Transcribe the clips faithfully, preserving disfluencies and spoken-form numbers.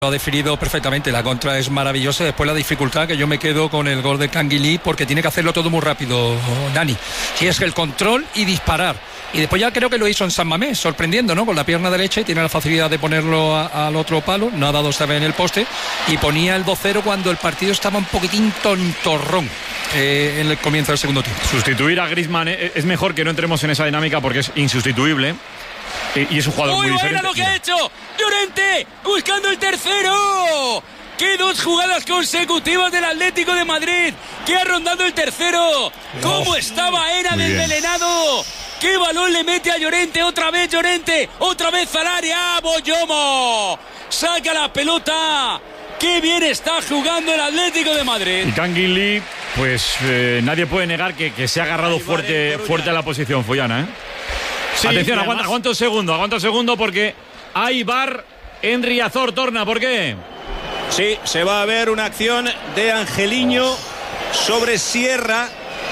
Lo ha definido perfectamente, la contra es maravillosa, después la dificultad que yo me quedo con el gol de Canguilí porque tiene que hacerlo todo muy rápido, Dani. Si es el control y disparar. Y después ya creo que lo hizo en San Mamés, sorprendiendo, ¿no? Con la pierna derecha y tiene la facilidad de ponerlo a, al otro palo, no ha dado esta vez en el poste y ponía el dos cero cuando el partido estaba un poquitín tontorrón eh, en el comienzo del segundo tiempo. Sustituir a Griezmann es mejor que no entremos en esa dinámica porque es insustituible. Y es un jugador muy, muy diferente. ¡Muy bueno lo que ha hecho! ¡Llorente! ¡Buscando el tercero! ¡Qué dos jugadas consecutivas del Atlético de Madrid! ¡Que ha rondado el tercero! ¡Cómo estaba Era desmelenado! ¡Qué balón le mete a Llorente! ¡Otra vez Llorente! ¡Otra vez al área! ¡Boyomo! ¡Saca la pelota! ¡Qué bien está jugando el Atlético de Madrid! Y Canguilí, pues eh, nadie puede negar que, que se ha agarrado fuerte, fuerte a la posición, Follana, ¿eh? Sí, atención, aguanta, aguanta un segundo, aguanta un segundo porque hay V A R en Riazor, Torna, ¿por qué? Sí, se va a ver una acción de Angeliño sobre Sierra,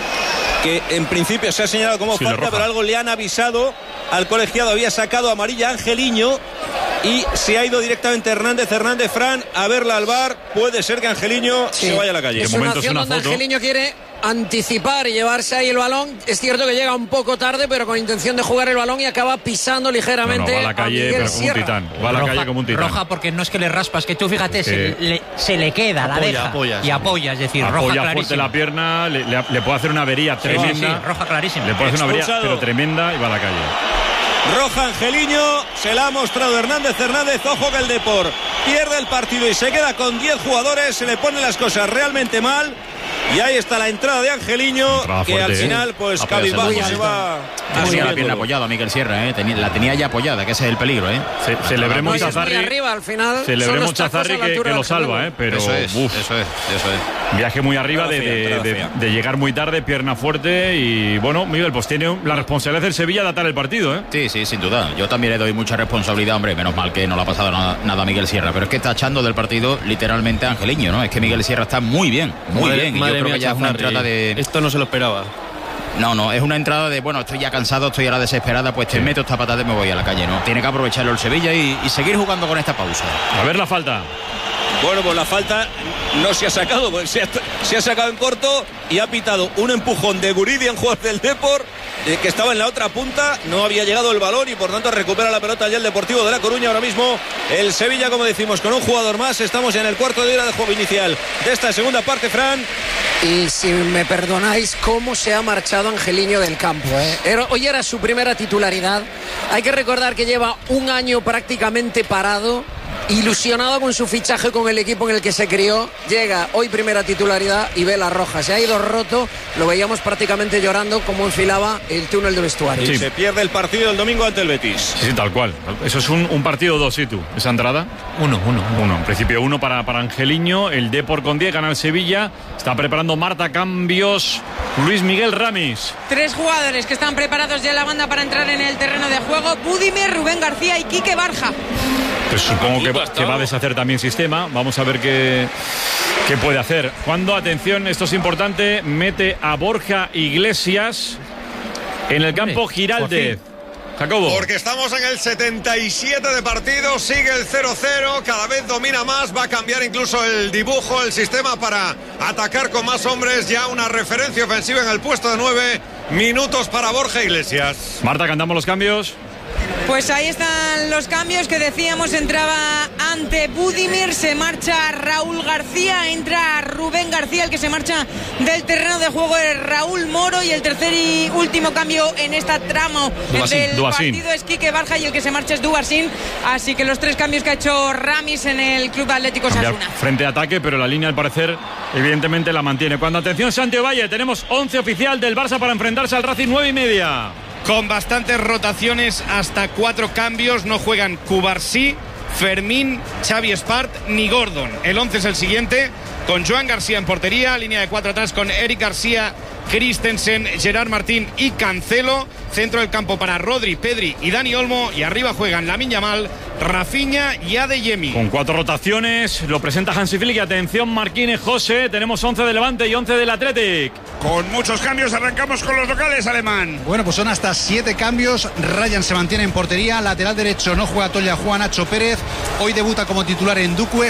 que en principio se ha señalado como sí, falta, pero algo le han avisado al colegiado, había sacado amarilla Angeliño y se ha ido directamente Hernández, Hernández, Fran, a verla al V A R, puede ser que Angeliño sí. se vaya a la calle. Es una acción donde Angeliño quiere anticipar y llevarse ahí el balón. Es cierto que llega un poco tarde, pero con intención de jugar el balón y acaba pisando ligeramente. No, no, va a la calle, a pero como un titán. Va a la roja, calle como un titán. Roja porque no es que le raspas, que tú fíjate, sí. se, le, se le queda, apoya, la deja apoya, y sí. apoya, es decir, apoya roja fuerte clarísima. la pierna, le, le, le puede hacer una avería sí, tremenda. Sí, sí, roja clarísima. Le puede hacer una Expulsado. avería, pero tremenda y va a la calle. Roja Angeliño, se la ha mostrado Hernández Hernández, ojo que el Depor pierde el partido y se queda con diez jugadores, se le ponen las cosas realmente mal y ahí está la entrada de Angeliño entrada que fuerte, al final pues cabizbajo se va. Tenía la pierna apoyada Miquel Sierra, ¿eh? Tenía, la tenía ya apoyada, que ese es el peligro, ¿eh? Ce celebremos a Zarri, arriba, al final celebremos a Zarri que, que lo salva, ¿eh? Pero eso es, uf, eso es, eso es. Viaje muy arriba de, de, de, de llegar muy tarde, pierna fuerte y bueno, Miguel, pues tiene la responsabilidad del Sevilla de atar el partido, ¿eh? Sí, sí, sin duda. Yo también le doy mucha responsabilidad, hombre, menos mal que no le ha pasado nada, nada a Miguel Sierra, pero es que está echando del partido literalmente a Angeliño, ¿no? Es que Miguel Sierra está muy bien, muy madre, bien. Y madre yo creo mía, que ya es una entrada de... Esto no se lo esperaba. No, no, es una entrada de, bueno, estoy ya cansado, estoy ahora desesperada, pues te sí. meto esta patada y me voy a la calle, ¿no? Tiene que aprovecharlo el Sevilla y, y seguir jugando con esta pausa. A ver la falta. Bueno, pues la falta no se ha sacado, pues se ha, se ha sacado en corto y ha pitado un empujón de Guridi en jugador del Depor, eh, que estaba en la otra punta, no había llegado el balón y por tanto recupera la pelota ya el Deportivo de La Coruña. Ahora mismo el Sevilla, como decimos, con un jugador más, estamos ya en el cuarto de hora de juego inicial de esta segunda parte, Fran. Y si me perdonáis, cómo se ha marchado Angeliño del campo, ¿eh? Era, hoy era su primera titularidad. Hay que recordar que lleva un año prácticamente parado, ilusionado con su fichaje con el equipo en el que se crió. Llega hoy primera titularidad y ve la roja. Se ha ido roto, lo veíamos prácticamente llorando como enfilaba el túnel de vestuario. Sí. Se pierde el partido el domingo ante el Betis. Sí, tal cual. Eso es un, un partido dos, ¿sí tú? Esa entrada. Uno, uno. Uno. En principio uno para, para Angeliño. El Depor con diez, gana el Sevilla. Está preparando Marta cambios. Luis Miguel Ramis. Tres jugadores que están preparados ya en la banda para entrar en el terreno de juego. Budimir, Rubén García y Quique Barja. Pues supongo que, que va a deshacer también sistema. Vamos a ver qué, qué puede hacer. Cuando, atención, esto es importante, mete a Borja Iglesias en el campo Giraldez. Jacobo. Porque estamos en el setenta y siete de partido, sigue el cero cero, cada vez domina más, va a cambiar incluso el dibujo, el sistema para atacar con más hombres, ya una referencia ofensiva en el puesto de nueve, minutos para Borja Iglesias. Marta, ¿cantamos los cambios? Pues ahí están los cambios que decíamos. Entraba ante Budimir, se marcha Raúl García, entra Rubén García, el que se marcha del terreno de juego es Raúl Moro, y el tercer y último cambio en esta tramo Duasin, del Duasin. partido es Quique Barja, y el que se marcha es Duasin. Así que los tres cambios que ha hecho Ramis en el Club Atlético Osasuna. Frente a ataque, pero la línea al parecer evidentemente la mantiene. Cuando, atención, Santiago Valle, tenemos once oficial del Barça para enfrentarse al Racing, nueve y media. Con bastantes rotaciones, hasta cuatro cambios. No juegan Cubarsí, Fermín, Xavi Espart ni Gordon. El once es el siguiente, con Joan García en portería, línea de cuatro atrás con Eric García, Christensen, Gerard Martín y Cancelo. Centro del campo para Rodri, Pedri y Dani Olmo, y arriba juegan Lamine Yamal, Rafinha y Adeyemi. Con cuatro rotaciones, lo presenta Hansi Flick. Y atención, Marquínez, José, tenemos once de Levante y once del Athletic. Con muchos cambios, arrancamos con los locales, Alemán. Bueno, pues son hasta siete cambios. Ryan se mantiene en portería, lateral derecho no juega Toya, juega Nacho Pérez. Hoy debuta como titular en Duque.